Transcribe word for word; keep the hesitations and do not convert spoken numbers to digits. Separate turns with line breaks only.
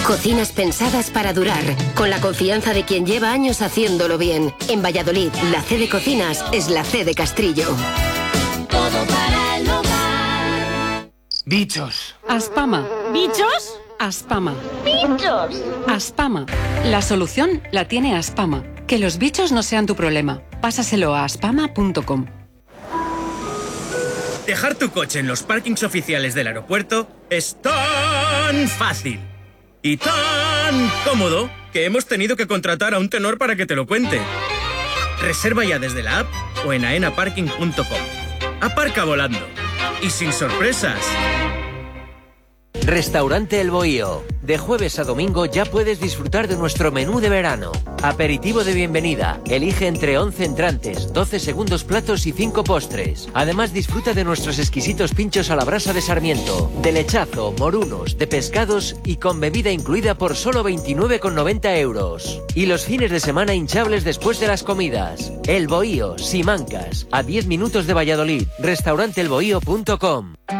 Cocinas pensadas para durar, con la confianza de quien lleva años haciéndolo bien. En Valladolid, la C de Cocinas es la C de Castrillo.
Todo para el hogar.
Bichos.
Aspama.
¿Bichos?
Aspama.
¡Bichos!
Aspama. La solución la tiene Aspama. Que los bichos no sean tu problema. Pásaselo a aspama punto com.
Dejar tu coche en los parkings oficiales del aeropuerto es tan fácil y tan cómodo que hemos tenido que contratar a un tenor para que te lo cuente. Reserva ya desde la app o en aena parking punto com. Aparca volando y sin sorpresas.
Restaurante El Bohío. De jueves a domingo ya puedes disfrutar de nuestro menú de verano. Aperitivo de bienvenida. Elige entre once entrantes, doce segundos platos y cinco postres. Además disfruta de nuestros exquisitos pinchos a la brasa de Sarmiento, de lechazo, morunos, de pescados y con bebida incluida por solo veintinueve con noventa euros. Y los fines de semana hinchables después de las comidas. El Bohío, Simancas, a diez minutos de Valladolid. restaurante el bohío punto com.